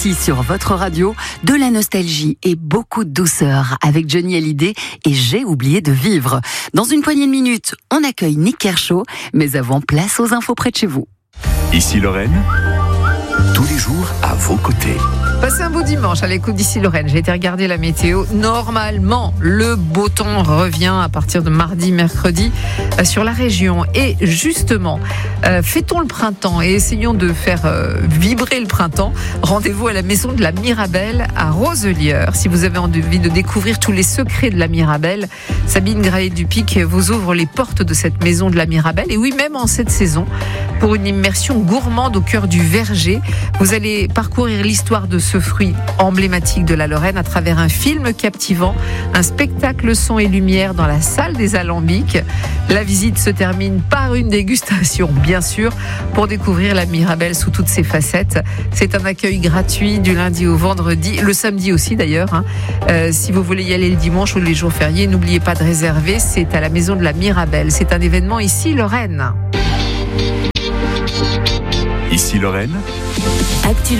Ici sur votre radio, de la nostalgie et beaucoup de douceur avec Johnny Hallyday et J'ai oublié de vivre. Dans une poignée de minutes, on accueille Nick Kershaw, mais avant, place aux infos près de chez vous. Ici Lorraine, tous les jours à vos côtés. Passez un beau dimanche à l'écoute d'Ici Lorraine. J'ai été regarder la météo. Normalement, le beau temps revient à partir de mardi, mercredi sur la région. Et justement, fêtons le printemps et essayons de faire vibrer le printemps. Rendez-vous à la maison de la Mirabelle à Roselière. Si vous avez envie de découvrir tous les secrets de la Mirabelle, Sabine Graé-Dupic vous ouvre les portes de cette maison de la Mirabelle. Et oui, même en cette saison, pour une immersion gourmande au cœur du verger, vous allez parcourir l'histoire de ce fruit emblématique de la Lorraine à travers un film captivant, un spectacle son et lumière dans la salle des Alambics. La visite se termine par une dégustation, bien sûr, pour découvrir la Mirabelle sous toutes ses facettes. C'est un accueil gratuit du lundi au vendredi, le samedi aussi d'ailleurs. Si vous voulez y aller le dimanche ou les jours fériés, n'oubliez pas de réserver. C'est à la maison de la Mirabelle. C'est un événement ici Lorraine. Ici Lorraine, Actu